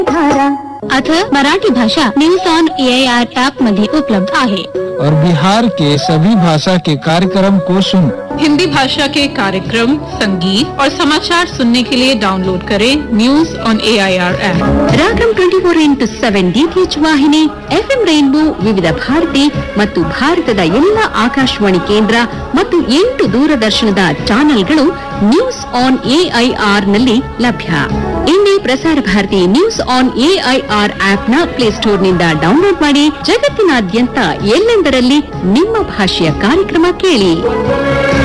आता मराठी भाषा news on AIR app मध्ये उपलब्ध आहे। और बिहार के सभी भाषा के कार्यक्रम को सुन। हिंदी भाषा के कार्यक्रम, संगीत और समाचार सुनने के लिए डाउनलोड करें news on AIR app. Ragam 24x7 DTH ವಾಹಿನಿ, FM ರೈನ್ಬೋ, ವಿವಿಧ ಭಾರತಿ ಮತ್ತು ಭಾರತದ ಎಲ್ಲ ಆಕಾಶವಾಣಿ ಕೇಂದ್ರ ಮತ್ತು 8 ದೂರದರ್ಶನದ ಚಾನೆಲ್ಗಳು ನ್ಯೂಸ್ ಆನ್ AIR ನಲ್ಲಿ ಲಭ್ಯ। ಇಂದೇ Prasar Bharati news on AIR ಆಪ್ನ ಪ್ಲೇಸ್ಟೋರ್ನಿಂದ download ಮಾಡಿ ಜಗತ್ತಿನಾದ್ಯಂತ ಎಲ್ಲೆಂದರಲ್ಲಿ ನಿಮ್ಮ ಭಾಷೆಯ ಕಾರ್ಯಕ್ರಮ ಕೇಳಿ।